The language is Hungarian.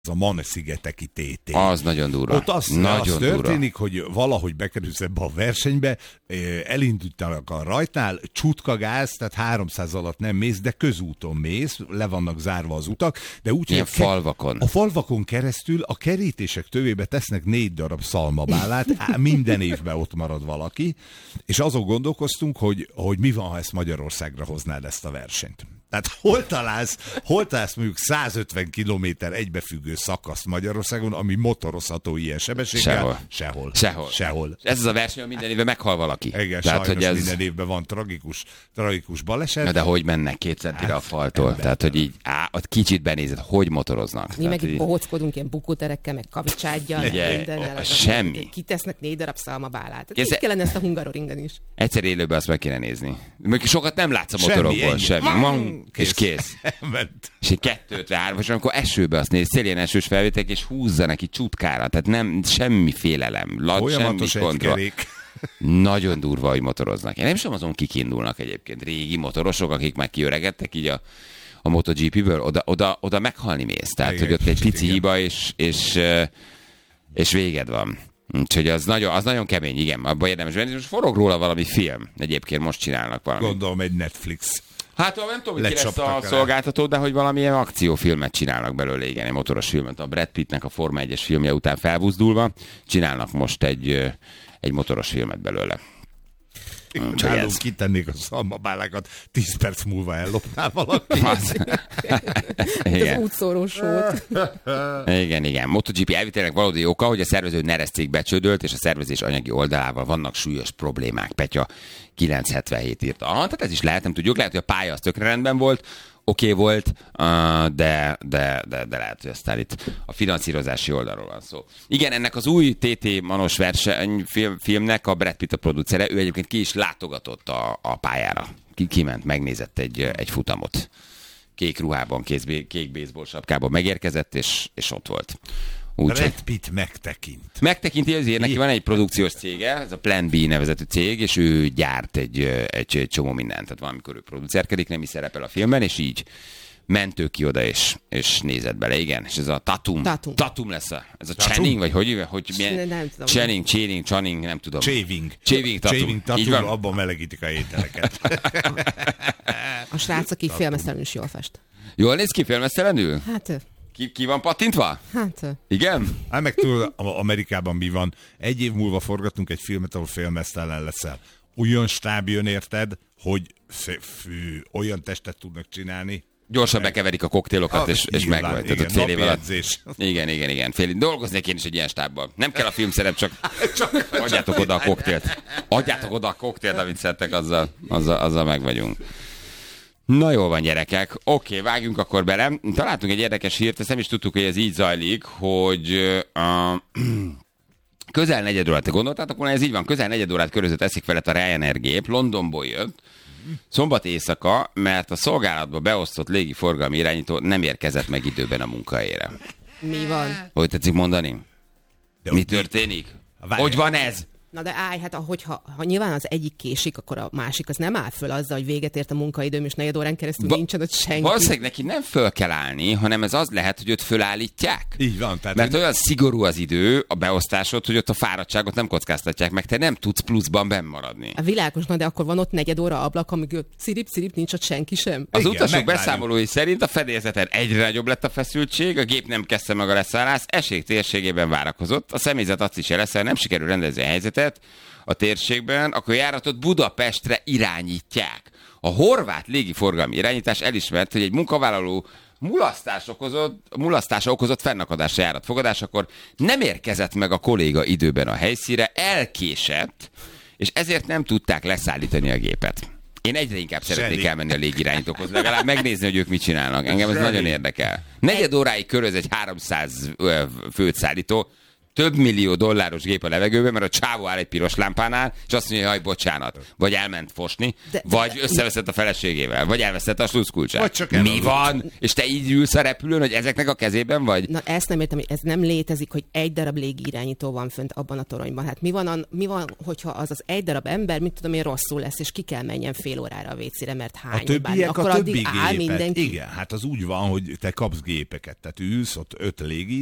a Man-szigeteki TT. Az nagyon durva. Ott az történik, hogy valahogy bekerülsz ebbe a versenybe, elindultak a rajtnál, csutka gáz, tehát 300 alatt nem mész, de közúton mész, le vannak zárva az utak, de úgy, ilyen falvakon. A falvakon keresztül a kerítések tövébe tesznek 4 darab szalmabálát, minden évben ott marad valaki, és azon gondolkoztunk, hogy mi van, ha ezt Magyarországra hoznád ezt a versenyt. Tehát hol találsz mondjuk 150 kilométer egybefüggő szakaszt Magyarországon, ami motorozható ilyen sebességgel? Sehol. Ez az a verseny, minden évben meghal valaki. Igen, tehát, sajnos hogy minden évben van tragikus baleset. De hogy mennek 2 centire a faltól? Tehát, hogy így ott kicsit benézed, hogy motoroznak. Mi meg így bohóckodunk ilyen bukóterekkel, meg kavicsággyal, mindennel. Semmi. Kitesznek 4 darab szalmabálát. Így kellene ezt a Hungaroringen is. Egyszer élőben azt meg kéne nézni. Sokat nem látsz a motorokból, semmi. És kész. És egy 2-3, és amikor esőbe azt néz, szélén esős felvétek, és húzza neki csutkára. Tehát nem, semmi félelem. Semmi kontra. Nagyon durva, hogy motoroznak. Én nem sem azon kikindulnak egyébként. Régi motorosok, akik már kiöregedtek így a MotoGP-ből, oda meghalni mész. Tehát, igen, hogy ott egy pici hiba, és véged van. Úgyhogy az nagyon kemény, igen. Abban érdemes venni. Most forog róla valami film. Egyébként most csinálnak valami. Gondolom egy Netflix. Hát nem tudom, hogy ki lesz a szolgáltató, de hogy valamilyen akciófilmet csinálnak belőle, igen, egy motoros filmet. A Brad Pittnek a Forma 1-es filmje után felbuzdulva csinálnak most egy motoros filmet belőle. Nálunk kitennék a szalmabálákat, 10 perc múlva ellopnál valaki. Ez útszórós volt. Igen. MotoGP elvitelnek valódi oka, hogy a szervező Neres cég becsődölt, és a szervezés anyagi oldalával vannak súlyos problémák. Petya 977 írta. Tehát ez is lehet, nem tudjuk. Lehet, hogy a pálya az tökre rendben volt, oké volt, de lehet, hogy aztán itt a finanszírozási oldalról van szó. Igen, ennek az új TT Manos versenyfilmnek a Brad Pitt a producere, ő egyébként ki is látogatott a pályára. Kiment, megnézett egy futamot. Kék ruhában, kék baseball sapkában megérkezett, és ott volt. Brad Pitt megtekinti, ezért neki van egy produkciós cége, ez a Plan B nevezetű cég, és ő gyárt egy csomó mindent. Tehát valamikor ő producerkedik, nem is szerepel a filmben, és így mentő ki oda, és nézett bele, igen. És ez a Tatum lesz ez a Channing, vagy hogy milyen? Channing, nem tudom. Shaving Tatum, abban melegítik a ételeket. A srác, aki filmesztelenül is jól fest. Jól néz ki filmesztelenül? Hát... Ki van pattintva? Hát... Igen? Hát meg tudod, Amerikában mi van? 1 év múlva forgatunk egy filmet, ahol filmesztelen leszel. Olyan stáb jön, érted, hogy olyan testet tudnak csinálni. Gyorsan bekeverik a koktélokat, és megvajtad fél év alatt. Igen. Dolgoznék én is egy ilyen stábban. Nem kell a filmszerep, csak adjátok oda a koktélt. Adjátok oda a koktélt, amit szedtek, azzal meg vagyunk. Na jól van, gyerekek. Oké, vágjunk akkor bele. Találtunk egy érdekes hírt, ezt nem is tudtuk, hogy ez így zajlik, hogy közel 4 órát, te gondoltátok volna, ez így van, közel 4 órát körözött eszik felett a Ryanair gép, Londonból jött, szombat éjszaka, mert a szolgálatba beosztott légiforgalmi irányító nem érkezett meg időben a munkahelyére. Mi van? Hogy tetszik mondani? Mi történik? Hogy van ez? Na de állj, hát ha nyilván az egyik késik, akkor a másik az nem áll föl azzal, hogy véget ért a munkaidőm, és 4 órán keresztül nincsen ott senki. Valószínűleg neki nem föl kell állni, hanem ez az lehet, hogy őt fölállítják. Így van. Mert olyan szigorú az idő, a beosztásod, hogy ott a fáradtságot nem kockáztatják meg, te nem tudsz pluszban benn maradni. A világos, de akkor van ott 4 óra ablak, amíg szirip, nincs ott senki sem. Az utasok beszámolói szerint a fedélzeten egyre nagyobb lett a feszültség, a gép nem kezdte meg a leszállást, esély térségében várakozott. A személyzet azt is jelezte, nem sikerül rendezni a helyzetet a térségben, akkor járatot Budapestre irányítják. A horvát légiforgalmi irányítás elismert, hogy egy munkavállaló mulasztása okozott fennakadásra járatfogadásakor nem érkezett meg a kolléga időben a helyszínre, elkésett, és ezért nem tudták leszállítani a gépet. Én egyre inkább szeretnék elmenni a légirányítókhoz, legalább megnézni, hogy ők mit csinálnak. Engem ez nagyon érdekel. 4 óráig köröz egy 300 főt szállító, több millió dolláros gép a levegőben, mert a csávó áll egy piros lámpánál, és azt mondja, hogy bocsánat, vagy elment fosni, vagy összeveszett a feleségével, vagy elveszett a sluszkulcsát. Mi van? És te így ülsz a repülőn, hogy ezeknek a kezében vagy? Na ezt nem értem, hogy ez nem létezik, hogy egy darab légirányító van fönt abban a toronyban. Hát mi van, hogyha az egy darab ember, mit tudom én, rosszul lesz, és ki kell menjen fél órára a vécére, mert hány a többiek akkor a többi addig áll gépet. mindenki. Igen, hát az úgy van, hogy te kapsz gépeket, tehát ülsz ott 5 légi